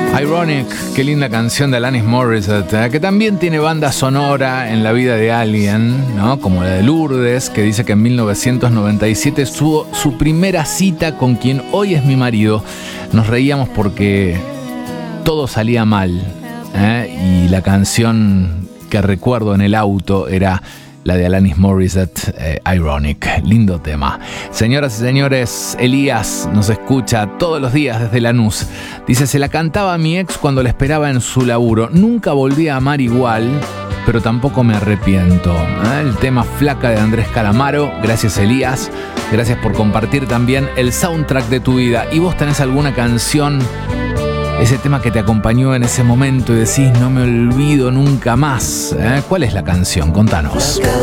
Ironic, qué linda canción de Alanis Morissette, que también tiene banda sonora en la vida de alguien, ¿no? Como la de Lourdes, que dice que en 1997 tuvo su primera cita con quien hoy es mi marido. Nos reíamos porque todo salía mal, y la canción que recuerdo en el auto era la de Alanis Morissette, Ironic. Lindo tema. Señoras y señores, Elías nos escucha todos los días desde Lanús. Dice, se la cantaba a mi ex cuando la esperaba en su laburo. Nunca volví a amar igual, pero tampoco me arrepiento. El tema Flaca de Andrés Calamaro. Gracias, Elías. Gracias por compartir también el soundtrack de tu vida. ¿Y vos tenés alguna canción, ese tema que te acompañó en ese momento y decís, no me olvido nunca más? ¿Cuál es la canción? Contanos.